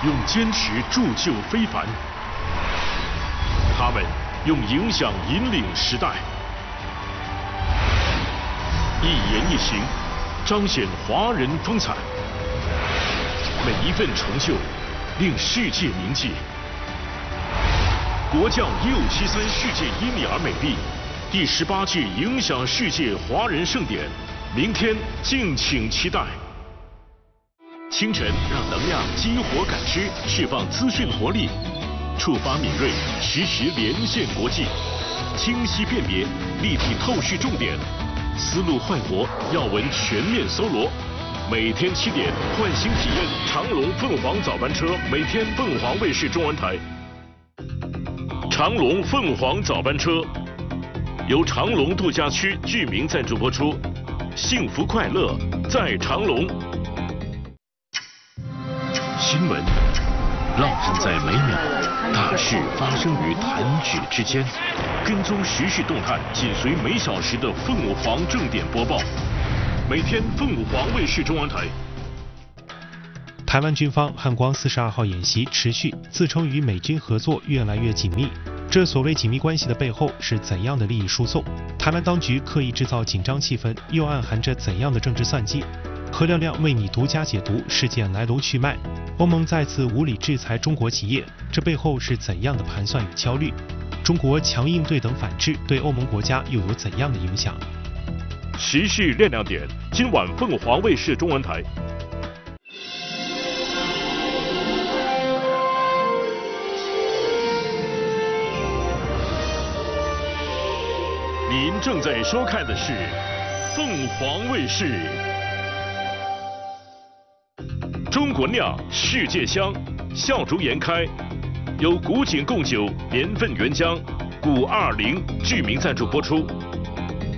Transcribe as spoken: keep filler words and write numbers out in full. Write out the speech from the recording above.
用坚持铸就非凡，他们用影响引领时代，一言一行彰显华人风采，每一份成就令世界铭记。国将一五七三世界伊米尔美丽第十八届影响世界华人盛典，明天敬请期待。清晨让能量激活感知，释放资讯活力，触发敏锐，实时连线国际，清晰辨别，立体透视重点，思路焕活，要闻全面搜罗。每天七点，换新体验长龙凤凰早班车，每天凤凰卫视中文台。长龙凤凰早班车由长龙度假区居民赞助播出，幸福快乐在长龙。新闻烙印在每秒，大事发生于弹指之间。跟踪时事动态，紧随每小时的凤凰正点播报。每天凤凰卫视中文台。 台湾军方汉光四十二号演习持续，自称与美军合作越来越紧密。这所谓紧密关系的背后是怎样的利益输送？台湾当局刻意制造紧张气氛，又暗含着怎样的政治算计？何亮亮为你独家解读事件来龙去脉。欧盟再次无理制裁中国企业，这背后是怎样的盘算与焦虑？中国强硬对等反制对欧盟国家又有怎样的影响？ 时事亮亮点，今晚凤凰卫视中文台。您正在收看的是凤凰卫视。中国酿，世界香，笑逐颜开，由古井贡酒年份原浆钴二零居民赞助播出。